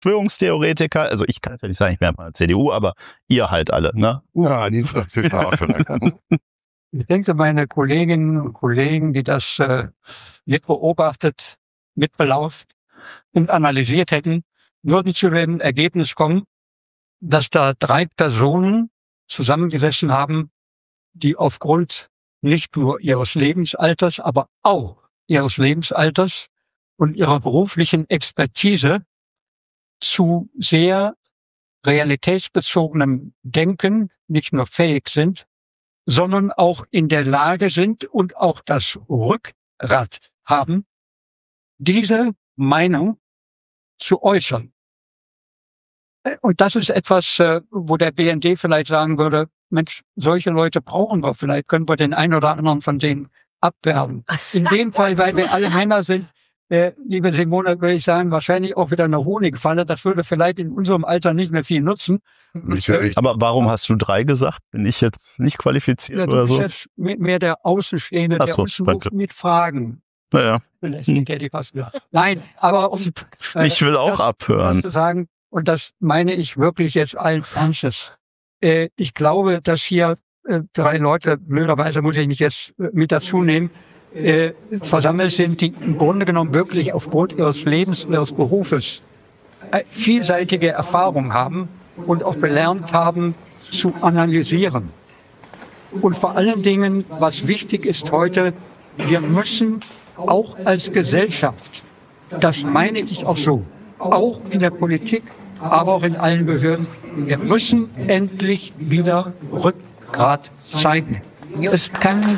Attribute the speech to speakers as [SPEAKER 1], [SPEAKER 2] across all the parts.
[SPEAKER 1] Verschwörungstheoretiker, also ich kann es ja nicht sagen, ich bin einfach eine CDU, aber ihr halt alle, ne?
[SPEAKER 2] Ja, die ist auch schon erkannt.
[SPEAKER 3] Ich denke, meine Kolleginnen und Kollegen, die das mit beobachtet, mit belauft und analysiert hätten, würden zu dem Ergebnis kommen, dass da 3 Personen zusammengesessen haben, die aufgrund nicht nur ihres Lebensalters, aber auch ihres Lebensalters und ihrer beruflichen Expertise zu sehr realitätsbezogenem Denken nicht nur fähig sind, sondern auch in der Lage sind und auch das Rückgrat haben, diese Meinung zu äußern. Und das ist etwas, wo der BND vielleicht sagen würde, Mensch, solche Leute brauchen wir, vielleicht können wir den einen oder anderen von denen abwerben. In dem Fall, weil wir alle Männer sind, liebe Simone, würde ich sagen, wahrscheinlich auch wieder eine Honigfalle. Das würde vielleicht in unserem Alter nicht mehr viel nutzen.
[SPEAKER 1] Aber warum hast du 3 gesagt? Bin ich jetzt nicht qualifiziert
[SPEAKER 3] Ja,
[SPEAKER 1] oder so?
[SPEAKER 3] Du bist jetzt mehr der Außenstehende, der uns mit Fragen.
[SPEAKER 1] Naja.
[SPEAKER 3] Nein, aber
[SPEAKER 1] ich will auch abhören.
[SPEAKER 3] Zu sagen, und das meine ich wirklich jetzt allen Ernstes. Ich glaube, dass hier 3 Leute, blöderweise muss ich mich jetzt mit dazu nehmen, versammelt sind, die im Grunde genommen wirklich aufgrund ihres Lebens, ihres Berufes vielseitige Erfahrung haben und auch gelernt haben zu analysieren. Und vor allen Dingen, was wichtig ist heute, wir müssen auch als Gesellschaft, das meine ich auch so, auch in der Politik, aber auch in allen Behörden, wir müssen endlich wieder Rückgrat zeigen. Es kann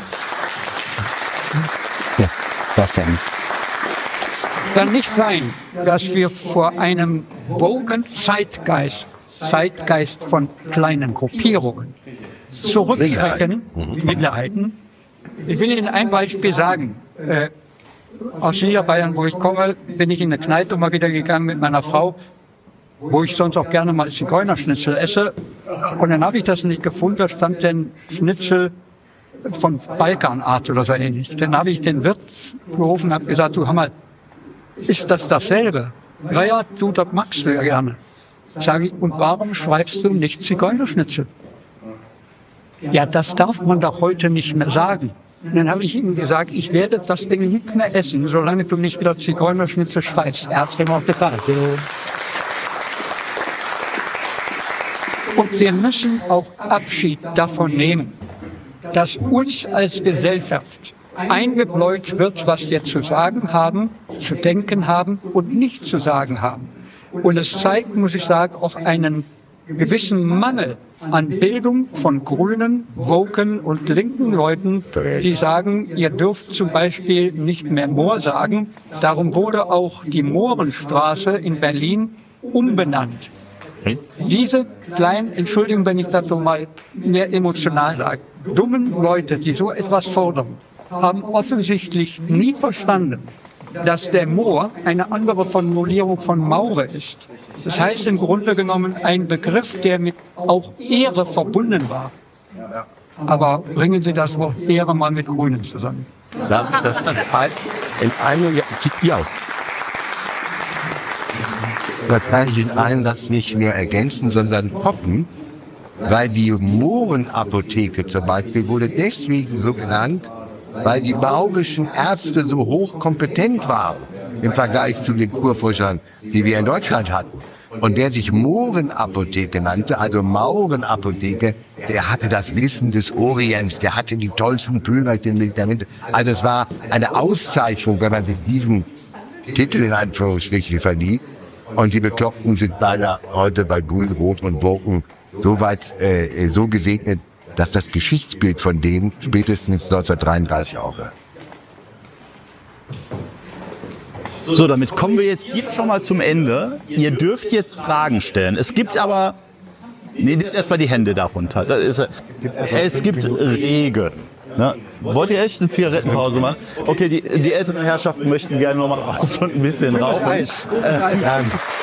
[SPEAKER 3] nicht sein, dass wir vor einem woken Zeitgeist von kleinen Gruppierungen zurückschrecken, Minderheiten. Ich will Ihnen ein Beispiel sagen. Aus Niederbayern, wo ich komme, bin ich in eine Kneipe mal wieder gegangen mit meiner Frau, wo ich sonst auch gerne mal Zigeunerschnitzel esse. Und dann habe ich das nicht gefunden, da stand denn Schnitzel von Balkanart oder so ähnlich. Dann habe ich den Wirt gerufen und habe gesagt, du, hör mal, ist das dasselbe? Ja, du, das magst du ja gerne. Sage ich, und warum schreibst du nicht Zigeunerschnitzel? Ja, das darf man doch heute nicht mehr sagen. Und dann habe ich ihm gesagt, ich werde das Ding nicht mehr essen, solange du nicht wieder Zigeunerschnitzel schreibst. Er hat immer gesagt. Und wir müssen auch Abschied davon nehmen, dass uns als Gesellschaft eingebläut wird, was wir zu sagen haben, zu denken haben und nicht zu sagen haben. Und es zeigt, muss ich sagen, auch einen gewissen Mangel an Bildung von grünen, woken und linken Leuten, die sagen, ihr dürft zum Beispiel nicht mehr Moor sagen. Darum wurde auch die Mohrenstraße in Berlin umbenannt. Diese kleinen, Entschuldigung, wenn ich das so mal mehr emotional sage, dummen Leute, die so etwas fordern, haben offensichtlich nie verstanden, dass der Moor eine andere Formulierung von Maure ist. Das heißt im Grunde genommen ein Begriff, der mit auch Ehre verbunden war. Aber bringen Sie das Wort Ehre mal mit Grünen zusammen.
[SPEAKER 2] Das in einem Jahr. Das kann ich in einem Satz nicht nur ergänzen, sondern toppen, weil die Mohrenapotheke zum Beispiel wurde deswegen so genannt, weil die maurischen Ärzte so hochkompetent waren im Vergleich zu den Kurforschern, die wir in Deutschland hatten. Und der sich Mohrenapotheke nannte, also Maurenapotheke, der hatte das Wissen des Orients, der hatte die tollsten Medikamente. Also es war eine Auszeichnung, wenn man sich diesen Titel in Anführungsstrichen verlieh. Und die Bekloppten sind leider heute bei Grün, Rot und Burken so weit so gesegnet, dass das Geschichtsbild von denen spätestens 1933 aufhört.
[SPEAKER 1] So, damit kommen wir jetzt hier schon mal zum Ende. Ihr dürft jetzt Fragen stellen. Es gibt aber... Nee, nehmt erstmal die Hände darunter. Es gibt Regeln. Ne? Wollt ihr echt eine Zigarettenpause machen? Okay, die älteren Herrschaften möchten gerne noch mal raus und ein bisschen rauchen.